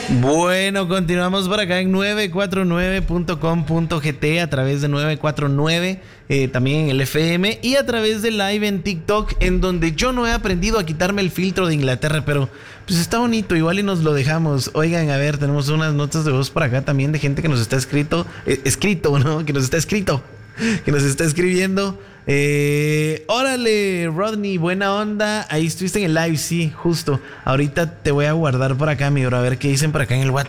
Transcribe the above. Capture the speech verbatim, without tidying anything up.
Bueno, continuamos por acá en nueve cuatro nueve punto com punto gt a través de nueve cuatro nueve, eh, también en el F M y a través de live en TikTok, en donde yo no he aprendido a quitarme el filtro de Inglaterra, pero pues está bonito, igual y nos lo dejamos. Oigan, a ver, tenemos unas notas de voz por acá también de gente que nos está escrito, eh, escrito, ¿no? Que nos está escrito, que nos está escribiendo. Eh, órale, Rodney, buena onda. Ahí estuviste en el live, sí, justo. Ahorita te voy a guardar por acá, mi bro, a ver qué dicen por acá en el WhatsApp.